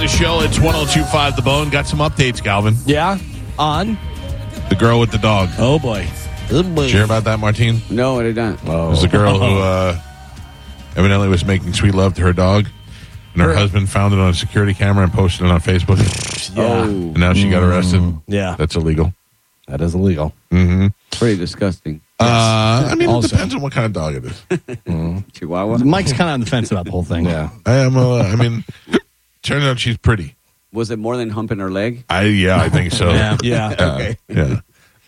the show. It's 102.5 The Bone. Got some updates, Galvin. Yeah? On? The girl with the dog. Oh, boy. Did you hear about that, Martine? No, I did not. It was a girl who evidently was making sweet love to her dog, and her husband found it on a security camera and posted it on Facebook. Yeah. And now she got arrested. Yeah. That's illegal. That is illegal. Mm-hmm. Pretty disgusting. I mean, Also. it depends on what kind of dog it is. Chihuahua. Mike's kind of on the fence about the whole thing. Yeah. I mean, turns out she's pretty. Was it more than humping her leg? I think so. Yeah. Okay. Yeah.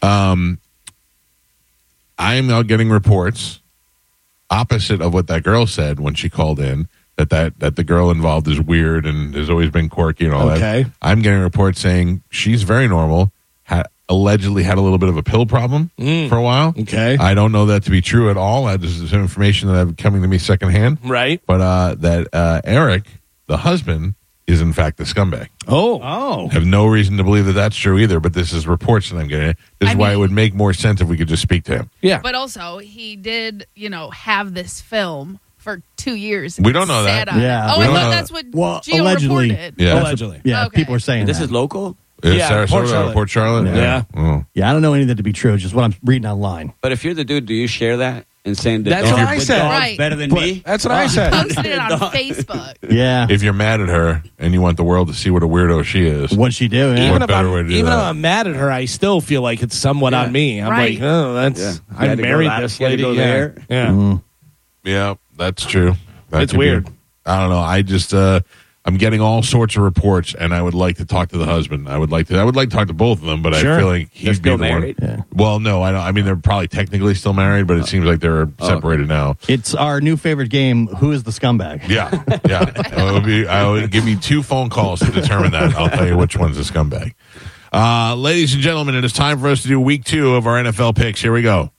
I'm now getting reports opposite of what that girl said when she called in, that the girl involved is weird and has always been quirky and all Okay. that. I'm getting reports saying she's very normal, allegedly had a little bit of a pill problem for a while. Okay. I don't know that to be true at all. This is information that I've coming to me secondhand. Right. But that Eric, the husband, is in fact a scumbag. Oh. Have no reason to believe that that's true either, but this is reports that I'm getting. This is why it would make more sense if we could just speak to him. Yeah. But also, he did, have this film for 2 years. We don't know Sat that. on it. Yeah. Oh, We I don't know thought that. that's what Well, Gio allegedly. reported. Yeah. Allegedly. Yeah, Okay. people are saying This that. is local? Yeah, Sarasota Port or Charlotte. Port Charlotte? Yeah. Oh. Yeah, I don't know any of that to be true. Just what I'm reading online. But if you're the dude, do you share that and saying that That's what I said. Right. better than But- me? That's what I said. Posted it on Facebook. Yeah. If you're mad at her and you want the world to see what a weirdo she is, What'd she do? Yeah. What better way to do Even that? if I'm mad at her, I still feel like it's somewhat on me. I'm Right. like, oh, that's Yeah. You I had to go married that- this you had to lady. go Yeah. there. Yeah. yeah, that's true. That It's could be- weird. I don't know. I just I'm getting all sorts of reports, and I would like to talk to the husband. I would like to talk to both of them, but Sure. I feel like he'd They're be still the married? one. Yeah. Well, no, I don't. I mean, they're probably technically still married, but it seems like they're separated now. It's our new favorite game. Who is the scumbag? Yeah. I would give me 2 phone calls to determine that. I'll tell you which one's a scumbag. Ladies and gentlemen, it is time for us to do week 2 of our NFL picks. Here we go.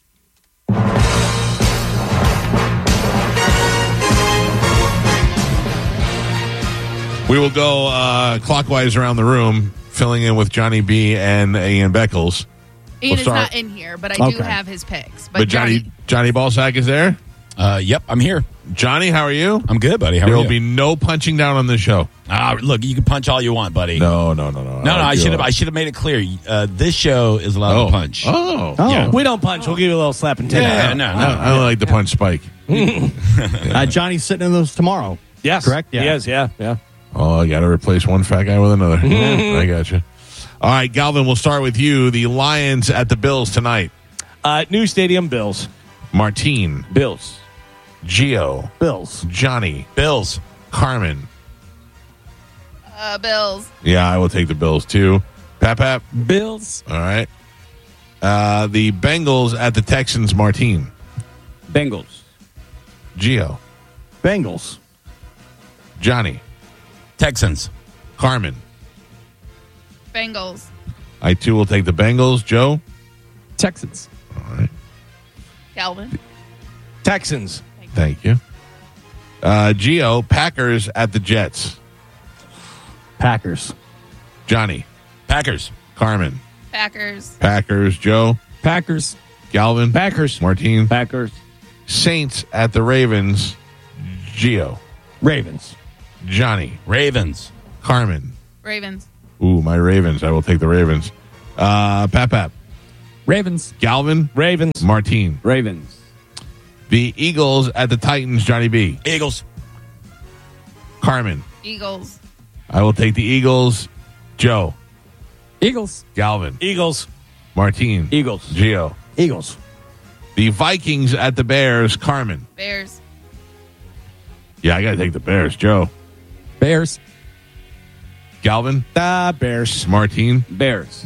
We will go clockwise around the room, filling in with Johnny B and Ian Beckles. Ian We'll is start- not in here, but I do Okay. have his picks. But Johnny Ballsack is there. Yep, I'm here. Johnny, how are you? I'm good, buddy. How There are will you? be no punching down on this show. Look, you can punch all you want, buddy. No. No, I should have made it clear. This show is allowed to punch. Oh. Yeah. We don't punch. We'll give you a little slap and tip. Yeah, no. I don't like the punch spike. Johnny's sitting in those tomorrow. Yes. Correct? Yeah. Yes, yeah. Oh, I got to replace one fat guy with another. I got you. All right, Galvin, we'll start with you. The Lions at the Bills tonight. New stadium, Bills. Martine, Bills. Gio, Bills. Johnny, Bills. Carmen. Bills. Yeah, I will take the Bills too. Pap. Bills. All right. The Bengals at the Texans. Martine, Bengals. Gio, Bengals. Johnny, Texans. Carmen. Bengals. I too will take the Bengals. Joe. Texans. All right. Calvin. Texans. Thank you. Gio, Packers at the Jets. Packers. Johnny, Packers. Carmen, Packers. Packers. Joe, Packers. Galvin, Packers. Martine, Packers. Saints at the Ravens. Gio, Ravens. Johnny, Ravens. Carmen. Ravens. Ooh, my Ravens. I will take the Ravens. Pap, Ravens. Galvin, Ravens. Martine. Ravens. The Eagles at the Titans. Johnny B, Eagles. Carmen. Eagles. I will take the Eagles. Joe, Eagles. Galvin, Eagles. Martine, Eagles. Gio. Eagles. The Vikings at the Bears. Carmen. Bears. Yeah, I got to take the Bears. Joe, Bears. Galvin, Bears. Martine. Bears.